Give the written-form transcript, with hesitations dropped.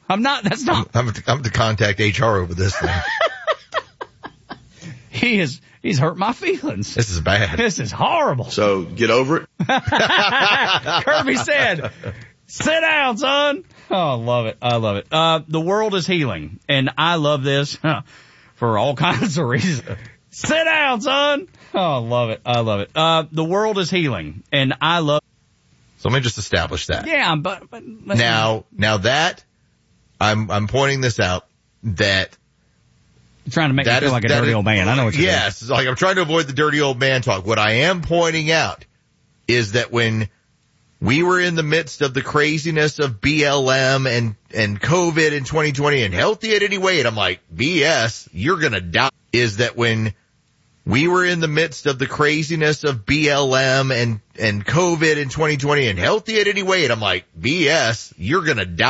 I'm not. That's not. I'm to contact HR over this thing. He's hurt my feelings. This is bad. This is horrible. So get over it. Kirby said, sit down, son. Oh, I love it. I love it. The world is healing, and I love this for all kinds of reasons. Sit down, son. Oh, I love it. I love it. The world is healing, and I love. So let me just establish that. Yeah, but now that I'm pointing this out that. You're trying to make me feel like a dirty old man. I know what you're doing. Yes, like I'm trying to avoid the dirty old man talk. What I am pointing out is that when we were in the midst of the craziness of BLM and COVID in 2020 and healthy at any weight, I'm like, BS, you're gonna die. Is that when we were in the midst of the craziness of BLM and COVID in 2020 and healthy at any weight, I'm like, BS, you're gonna die.